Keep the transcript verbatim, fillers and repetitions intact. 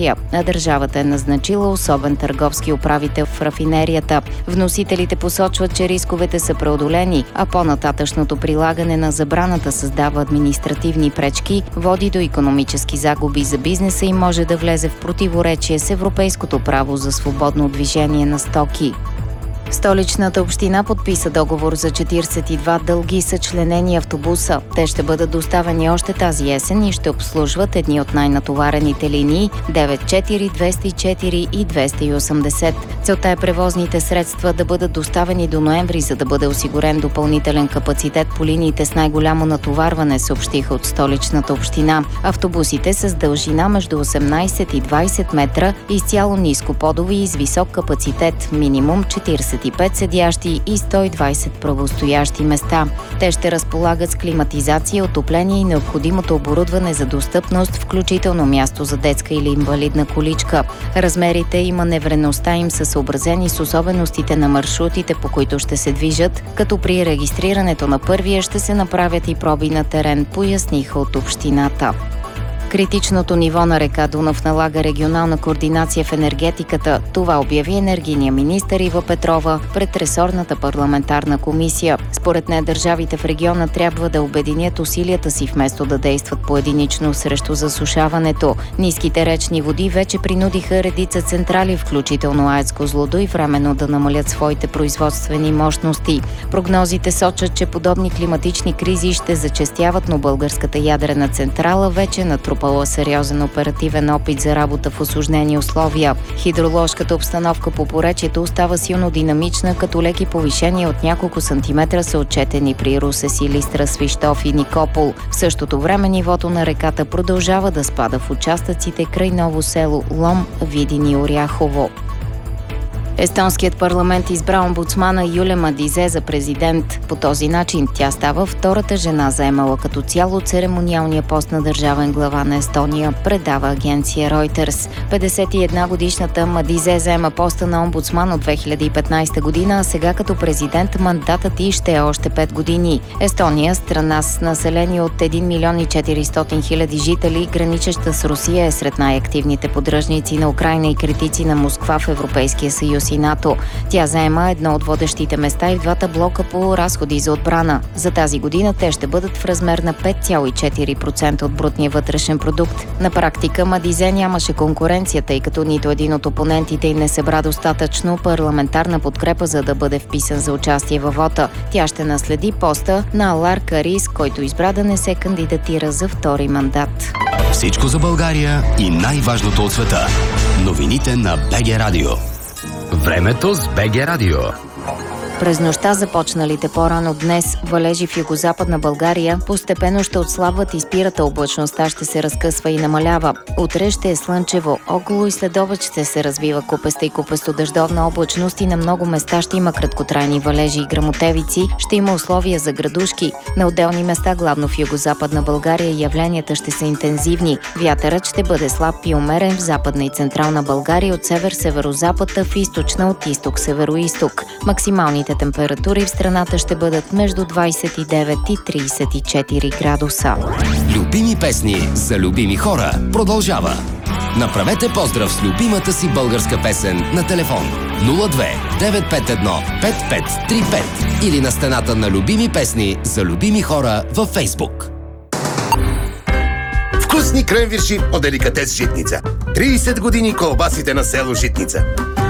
а държавата е назначила особен търговски управител в рафинерията. Вносителите посочват, че рисковете са преодолени, а по-нататъчното прилагане на забраната създава административни пречки, води до икономически загуби за бизнеса и може да влезе в противоречие с европейското право за свободно движение на стоки. Столичната община подписа договор за четиридесет и два дълги съчленени автобуса. Те ще бъдат доставени още тази есен и ще обслужват едни от най-натоварените линии деветsto и четири, двеста и четири и двеста и осемдесет. Целта е превозните средства да бъдат доставени до ноември, за да бъде осигурен допълнителен капацитет по линиите с най-голямо натоварване, съобщиха от Столичната община. Автобусите с дължина между осемнайсет и двайсет метра, изцяло нископодови и с висок капацитет, минимум четирийсет и пет седящи и сто и двайсет правостоящи места. Те ще разполагат с климатизация, отопление и необходимото оборудване за достъпност, включително място за детска или инвалидна количка. Размерите и маневреността им са съобразени с особеностите на маршрутите, по които ще се движат, като при регистрирането на първия ще се направят и проби на терен, поясниха от общината. Критичното ниво на река Дунав налага регионална координация в енергетиката. Това обяви енергийния министър Ива Петрова пред ресорната парламентарна комисия. Според нея държавите в региона трябва да обединят усилията си вместо да действат поединично срещу засушаването. Ниските речни води вече принудиха редица централи, включително АЕЦ Козлодуй, временно да намалят своите производствени мощности. Прогнозите сочат, че подобни климатични кризи ще зачестяват, но българската ядрена централа вече натрупа сериозен оперативен опит за работа в усложнени условия. Хидроложката обстановка по поречието остава силно динамична, като леки повишения от няколко сантиметра са отчетени при Русе, Силистра, Свищов и Никопол. В същото време нивото на реката продължава да спада в участъците край Ново село, Лом, Видин и Оряхово. Естонският парламент избра омбудсмана Юлия Мадизе за президент. По този начин тя става втората жена, заемала като цяло церемониалния пост на държавен глава на Естония, предава агенция Reuters. петдесет и една годишната Мадизе заема поста на омбудсман от две хиляди и петнайсета година, а сега като президент мандатът й ще е още пет години. Естония, страна с население от един милион и четиристотин хиляди жители, граничеща с Русия, е сред най-активните поддръжници на Украйна и критици на Москва в Европейския съюз и НАТО. Тя заема едно от водещите места и в двата блока по разходи за отбрана. За тази година те ще бъдат в размер на пет цяло и четири процента от брутния вътрешен продукт. На практика Мадизе нямаше конкуренция, тъй като нито един от опонентите й не събра достатъчно парламентарна подкрепа, за да бъде вписан за участие във вота. Тя ще наследи поста на Алар Карис, който избра да не се кандидатира за втори мандат. Всичко за България и най-важното от света. Новините на БГ Радио. Времето с БГ Радио. През нощта започналите по-рано днес валежи в югозападна България постепенно ще отслабват и спират, а облачността ще се разкъсва и намалява. Утре ще е слънчево. Около и следобед ще се развива купеста и купесто-дъждовна облачност и на много места ще има краткотрайни валежи и гръмотевици. Ще има условия за градушки. На отделни места, главно в югозападна България, явленията ще са интензивни. Вятърът ще бъде слаб и умерен в западна и централна България, от север-северозапад, в източна от изток-североизток. Максималните температури в страната ще бъдат между двайсет и девет и трийсет и четири градуса. Любими песни за любими хора продължава. Направете поздрав с любимата си българска песен на телефон нула две девет пет едно пет пет три пет или на стената на Любими песни за любими хора във Фейсбук. Вкусни кренвирши от Деликатес Житница. трийсет години колбасите на село Житница.